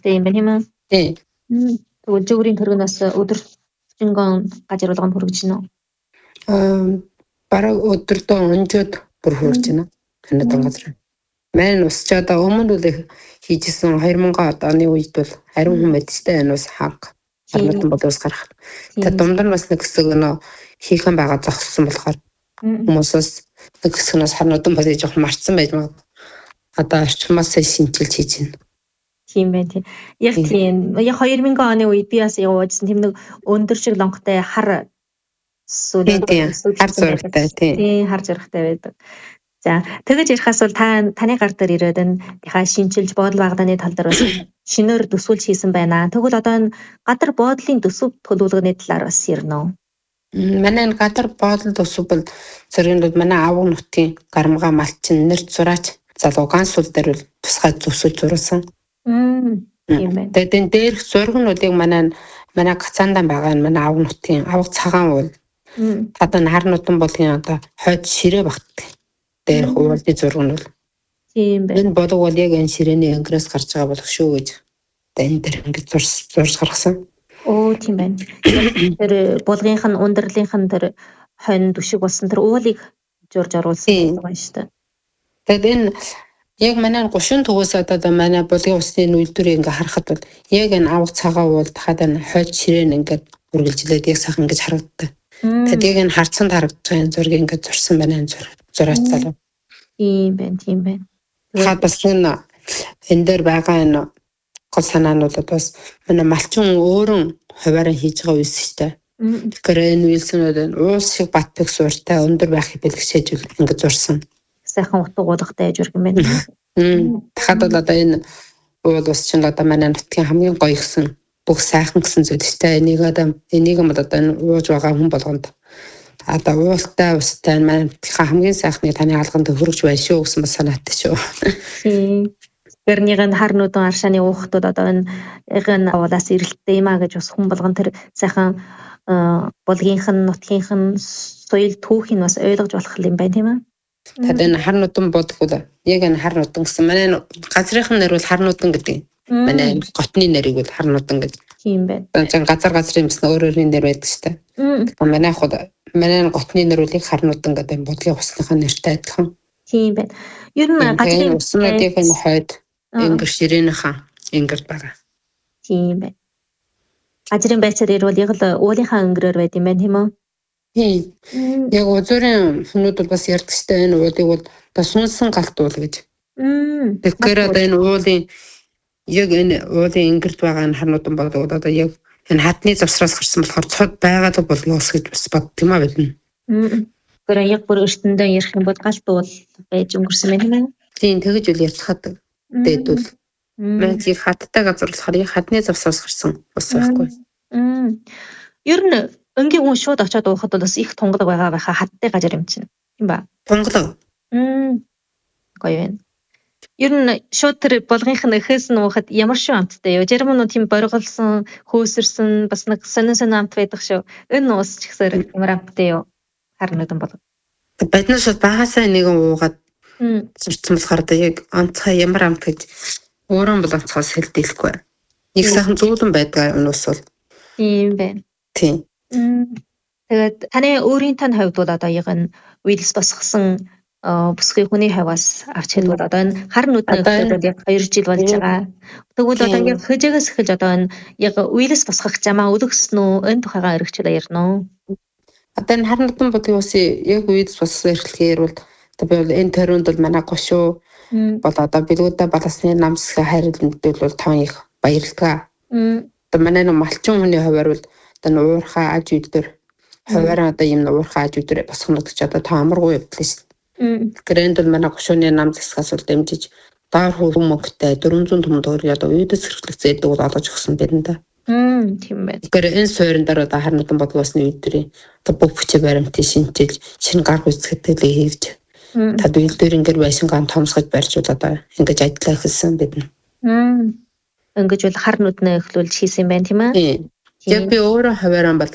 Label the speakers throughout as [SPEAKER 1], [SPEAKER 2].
[SPEAKER 1] хэрэгтэй юм байна тийм үү?
[SPEAKER 2] Тий.
[SPEAKER 1] Тэгвэл жигүүрийн төрөг нь бас өдөржингон гажруулганд хүргэж байна уу?
[SPEAKER 2] Бараг өдөртөө онжоод бүр хүрч байна. Ханадан газар. Мань усч одоо өмнө үл хийжсэн 2000 оны үед бол ариун хүн мэдтэй энэ ус хаг ханадан бодос гарах. Тэгээд дундар бас нэг хэсэг нөө хийхэн байгаа зогссон болохоор хүмүүсээс нэг хэсгээс ханадан бодож жоох марцсан байж магад. Одоо орчмоос шинжилж хийж байна.
[SPEAKER 1] Тийм байна тийм. Яг тийм. Яг 2000 оны үед би бас явуулсан тийм нэг өндөр шиг лонготой хар
[SPEAKER 2] хар зурагтай
[SPEAKER 1] тийм хар зурагтай байдаг. За тэгэж ярихаас бол таны гар дээр ирээд энэ шинжилж бодол багдааны тал дээр бас шинээр төсвөлж хийсэн байна. Тэгвэл одоо энэ гадар буудлын төсөв төлөвлөгөөний талаар бас ярина уу?
[SPEAKER 2] Манай энэ гадар буудлын төсөв бол зэрэгэнд манай авга нутгийн гарамга малчин нэрт зураач залуу гансул дээр бол тусгай зөвсөж зурсан.
[SPEAKER 1] Тийм байна.
[SPEAKER 2] Тэгээд энэ дээрх зургнуудыг манай гацаандан байгаа энэ манай авга нутгийн авга цагаан уул одоо хар нутан болгын одоо хойд ширээ багт дээрх уулын зураг нь бол
[SPEAKER 1] тийм байна.
[SPEAKER 2] Энэ болов бол яг энэ ширээний ангираас гарч байгаа болох шүү гэж энэ дээр ингэж зурж гаргасан.
[SPEAKER 1] Оо тийм байна. Тэр булгынх нь ундралынх нь тэр хонь түшиг болсон тэр уулыг зурж оруулсан байгаа шүү дээ.
[SPEAKER 2] Тэгээд энэ яг манай 30 төгөөс одоо манай булгын усны үйлдвэрийг ингээ харахад бол яг энэ авга цагаан уул дахиад энэ хойд ширээн ингээд үргэлжлээд яг сайхан ингэж харагддаг. Тэгээд яг энэ харцанд харагдаж байгаа энэ зургийг ингээд зурсан байна энэ зураач залуу.
[SPEAKER 1] Тийм байна.
[SPEAKER 2] Хаад бас энэ дээр байгаа энэ гол санаануудад бас манай малчин өөрөн хуваараа хийж байгаа үйлс шүү дээ. Тэгэхээр энэ үйлснүүд уус шиг бат пик сууртай өндөр байхыг бэлгшээж ингээд зурсан.
[SPEAKER 1] Сайхан утга уулгатай аж ург юм байна.
[SPEAKER 2] Дахиад бол одоо энэ уул ус чинь одоо манай нутгийн хамгийн гоё гисэн бүх сайхан гэсэн зүйл шүү дээ. Энийг бол одоо энэ ууж байгаа хүн болгонд одоо уултай устай манай хамгийн сайхныг таны алганд хөргөж байна шүү гэсэн бас санаатай шүү.
[SPEAKER 1] Гэрнийгэн хар нүдэн аршааны уухтууд одоо энэ уулаас ирэлттэй юм а гэж бас хүн болгон тэр сайхан булгийнх нь нутгийнх нь соёл түүхийг бас ойлгож болох юм байна тийм ээ.
[SPEAKER 2] Тэгээд энэ хар нүдэн бодгол яг энэ хар нүдэн гэсэн манай газрынхын нэр бол хар нүдэн гэдэг. Манай готны нэрийг бол хар нүдэн гэж.
[SPEAKER 1] Тийм байна.
[SPEAKER 2] Газрын юмс өөрөөрийн нэр байдаг шүү дээ. Манай готны нэр бол хар нүдэн гэдэг энэ бодлын усныхаа нэртэй адилхан.
[SPEAKER 1] Тийм байна. Ер нь
[SPEAKER 2] газрын уснуудын энэ хойд ингэр ширээнийхээ ингэр байгаа.
[SPEAKER 1] Тийм байна. Газрын байцаар ирвэл яг л уулынхаа өнгөрөөр байд юм байна тийм үү?
[SPEAKER 2] Тийм. Яг узуурын хүмүүс бол бас ярьдаг шүү дээ. Энэ уулыг бол одоо сүнсэн галт уул гэж. Тэгэхээр одоо энэ уулын яг энэ уулын ингэрд байгаа энэ харнуудан болоод одоо яг энэ хатны завсраас гарсан болохоор цод байгаад болго ус гэж бас бод юм аа байна.
[SPEAKER 1] Тэгэхээр яг бүр өртөндөө ярих юм бол галт уул байж өнгөрсөн байна тийм ээ.
[SPEAKER 2] Тийм тэгэж үл ярьцгаад дээдвэл маань яг хаттай газар болохоор яг хатны завсраас гарсан ус байхгүй.
[SPEAKER 1] Ер нь өнгийн хүн шууд очиод уухад бол бас их тунгалаг байгаа байхаа хаттай газар юм чинь. Тийм ба?
[SPEAKER 2] Тунгалаг.
[SPEAKER 1] Гоё байна. Ер нь шууд тэр булгынх нь эхээс нь уухад ямар шүү амттай юу? Зарим нь тийм борголсон, хөөсөрсөн бас нэг сонин амт байдаг шүү. Энэ уус ч ихсээр ямар амттай юу? Хар нүдэн болов.
[SPEAKER 2] Биднээс багасаа нэгэн уугаад зурцсан болохоор яг онцгой ямар амт гэж өөрөө бол онцгоос хэлдэлгүй. Нэг сайхан зүүлэн байдаг энэ ус бол.
[SPEAKER 1] Тийм байна.
[SPEAKER 2] Тийм.
[SPEAKER 1] Тэгээд таны өөрийн тань хувьд бол одоо яг энэ үйлс босгосон бүсгүй хүний хаваас авч хэлбэл одоо энэ хар нүдний хувьд яг 2 жил болж байгаа. Тэгвэл одоо ингээд хөжөөгөөс эхэлж одоо энэ яг үйлс босгох замаа өлгсөн үү? Энэ тухайгаа өргөчлөө ярина уу?
[SPEAKER 2] Одоо энэ хар нүдэн бодгийн усыг яг үйлс босгох эрхлэхээр бол одоо би бол энэ төрөнд бол манай гошуу бол одоо билгүүдэ баласны намсгийн хайрлалд бол тоон их баярлалаа. Одоо манай малчин хүний хувьар бол одоо уурхаа аж үйдэр хуваараа одоо юм уурхаа аж үйдэр босгоно гэж одоо таамаргүй явдлаа шүү. Грэнд бол манай гошууны нам засгаас бол дэмжиж доор хүмүүсттэй 400 том төгрөг одоо үйдэс хэрэглэгцээдэг бол олгож өгсөн байна да.
[SPEAKER 1] Тийм байна.
[SPEAKER 2] Тэгэхээр энэ суурин дээр одоо хар нүдэн бодлоосны үйдэрийн одоо бүх бүчээ баримтыг шинжилж шинэ гар гүйцэтгэлээ хийж тад үйлдвэр ингээд байшингаан томсгож барьж одоо ингэж ажиллаа хэлсэн байна.
[SPEAKER 1] Ингэж бол хар нүднээ эхлүүлж хийсэн байна тийм ээ.
[SPEAKER 2] Яг би өөрөө хуваараа бол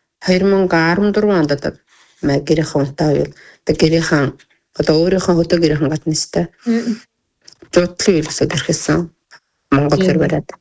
[SPEAKER 2] 2014 онд одоо гэрийнхэн унтаа юу одоо гэрийнхэн одоо өөрийнхөө хөдөө гэрийнхэн гаднастай. Жуудлын үйлсэд ирэхсэн Монгол хэр бариад